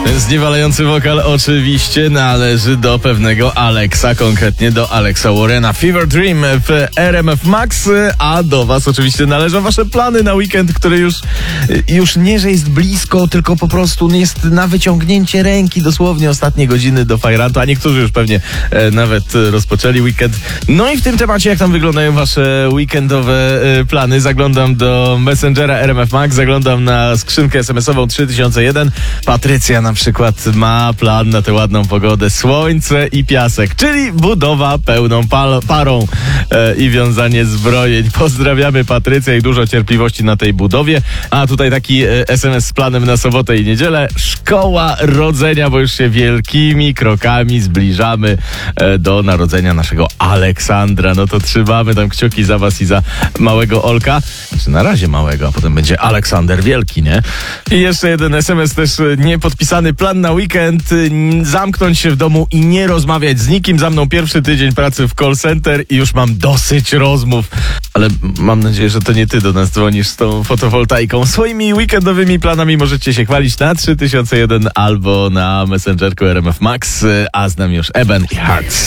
Zniewalający wokal oczywiście należy do pewnego Alexa, konkretnie do Alexa Warrena. Fever Dream w RMF Max, a do was oczywiście należą wasze plany na weekend, który już nie, że jest blisko, tylko po prostu jest na wyciągnięcie ręki, dosłownie ostatnie godziny do fajrantu, a niektórzy już pewnie nawet rozpoczęli weekend. No i w tym temacie, jak tam wyglądają wasze weekendowe plany, zaglądam do Messengera RMF Max, zaglądam na skrzynkę SMS-ową 3001. Patrycja na przykład ma plan na tę ładną pogodę, słońce i piasek, czyli budowa pełną parą i wiązanie zbrojeń. Pozdrawiamy Patrycję i dużo cierpliwości na tej budowie. A tutaj taki SMS z planem na sobotę i niedzielę. Szkoła rodzenia, bo już się wielkimi krokami zbliżamy do narodzenia naszego Aleksandra. No to trzymamy tam kciuki za was i za małego Olka. Znaczy na razie małego, a potem będzie Aleksander Wielki, nie? I jeszcze jeden SMS też niepodpisany. Plan na weekend: zamknąć się w domu i nie rozmawiać z nikim. Za mną pierwszy tydzień pracy w call center i już mam dosyć rozmów. Ale mam nadzieję, że to nie ty do nas dzwonisz z tą fotowoltaiką. Swoimi weekendowymi planami możecie się chwalić na 3001 albo na Messengerku RMF Max, a znam już Eben i Hearts.